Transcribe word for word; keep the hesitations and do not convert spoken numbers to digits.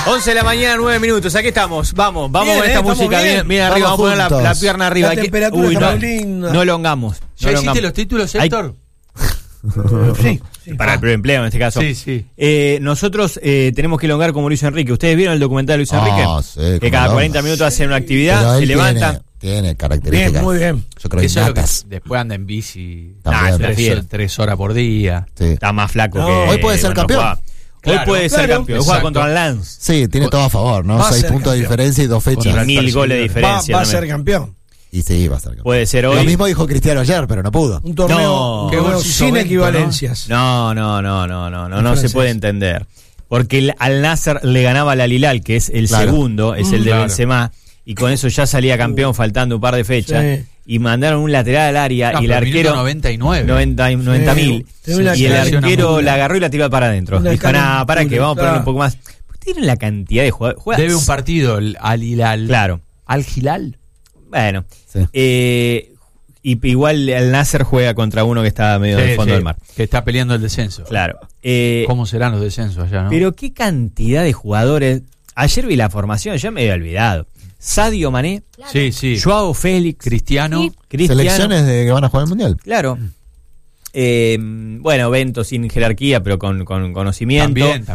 once de la mañana, nueve minutos. Aquí estamos. Vamos, vamos Bien, con esta eh, música. bien. Bien, bien arriba. Vamos a poner la, juntos. la pierna arriba. La Aquí- temperatura Uy, está no, muy linda. no elongamos. ¿Ya No hiciste elongamos. los títulos, Hay- Héctor? Sí, sí. Para el preempleo en este caso. Sí, sí. Eh, nosotros eh, tenemos que elongar como Luis Enrique. ¿Ustedes vieron el documental de Luis Ah, Enrique? sí, que cómo cada no. cuarenta minutos hacen una Pero actividad, él se levanta. Tiene, tiene características. Bien, muy bien. Yo creo que Eso es lo que natas. después anda en bici También. Nah, es tres, prefiero. tres horas por día. Sí. Está más flaco No, que. hoy puede ser campeón. juega. Claro, hoy puede ser claro, campeón. Juega exacto. contra el Lance. Sí, tiene todo a favor, ¿no? Va a Seis ser puntos de campeón. diferencia y dos fechas. Contra Mil perseguidor. goles de Va, diferencia. va a también. ser campeón. Y sí, va a ser campeón. Puede ser Lo hoy. mismo dijo Cristiano ayer, pero no pudo. Un torneo, No. un Qué torneo gol hizo sin Bento, equivalencias. No, no, no, no, no, no, El no se francés. puede entender. Porque el Al Nasser le ganaba al Al Hilal, que es el Claro. segundo, es el de Claro. Benzema, y con eso ya salía campeón faltando un par de fechas. Sí. Y mandaron un lateral al área Ah, y el pero minuto arquero. noventa y nueve. noventa y- noventa mil. Tiene una Y el creación arquero muy la buena. agarró y la tiró para adentro. Una Dijo, nada, para que calentura, vamos a ponerle un claro. poco más. Tienen la cantidad de jugadores. Juega- Debe un partido el- al Hilal. Claro. ¿Al Hilal? Bueno. Sí. Eh, y igual el Nasser juega contra uno que está medio en el Sí, fondo sí, del mar. Que está peleando el descenso. Claro. Eh, ¿Cómo serán los descensos allá, no? Pero qué cantidad de jugadores. Ayer vi la formación, ya me había olvidado. Sadio Mané, Sí, sí. Joao Félix, Cristiano. Cristiano. Selecciones de que van a jugar el Mundial. Claro. Eh, bueno, Bento sin jerarquía, pero con, con conocimiento. También,